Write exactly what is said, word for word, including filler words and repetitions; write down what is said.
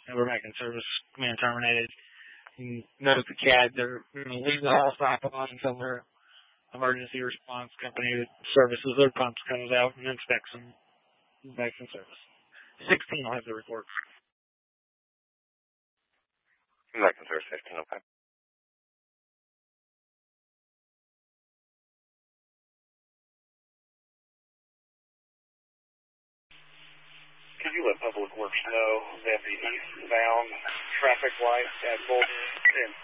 We're making service command terminated. You notice the C A D, they're going to leave the hall stop on until their emergency response company that services their pumps comes out and inspects them back in service. sixteen will have the report. Back in service, fifteen, okay. Could you let Public Works know that the eastbound traffic light at Bolton and